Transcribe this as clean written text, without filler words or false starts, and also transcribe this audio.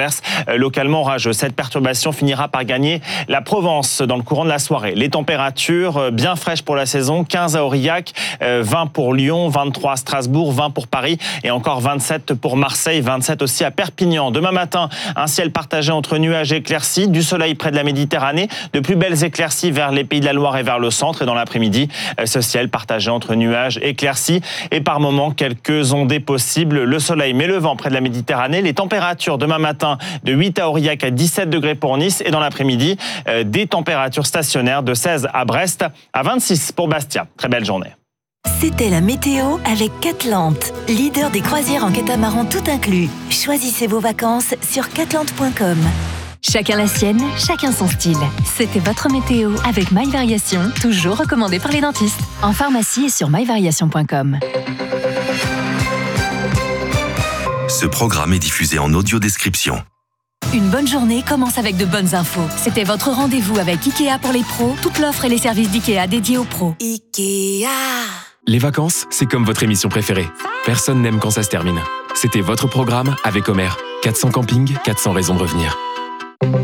averses localement orageuses. Cette perturbation finira par gagner la Provence dans le courant de la soirée. Les températures bien fraîches pour la saison, 15 à Aurillac, 20 pour Lyon, 23 à Strasbourg, 20 pour Paris et encore 27 pour Marseille, 27 aussi à Perpignan. Demain matin, un ciel partagé entre nuages et éclaircies, du soleil près de la Méditerranée, de plus belles éclaircies vers les Pays de la Loire et vers le centre. Et dans l'après-midi, ce ciel partagé entre nuages et éclaircies et par moments quelques ondées possibles. Le soleil mais le vent près de la Méditerranée. Les températures demain matin de 8 à Aurillac à 17 degrés pour Nice et dans l'après-midi, des températures stationnaires de 16 à Brest à 26 pour Bastia. Très belle journée. C'était la météo avec Catlante, leader des croisières en catamaran tout inclus. Choisissez vos vacances sur catlante.com. Chacun la sienne, chacun son style. C'était votre météo avec My Variation, toujours recommandé par les dentistes. En pharmacie et sur myvariation.com. Ce programme est diffusé en audio-description. Une bonne journée commence avec de bonnes infos. C'était votre rendez-vous avec IKEA pour les pros. Toute l'offre et les services d'IKEA dédiés aux pros. IKEA. Les vacances, c'est comme votre émission préférée. Personne n'aime quand ça se termine. C'était votre programme avec Homer. 400 campings, 400 raisons de revenir.